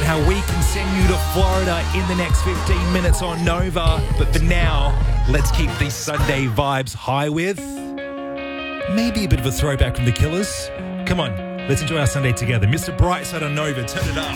how we can send you to Florida in the next 15 minutes on Nova. But for now, let's keep these Sunday vibes high with maybe a bit of a throwback from The Killers. Come on, let's enjoy our Sunday together. Mr. Brightside on Nova, turn it up.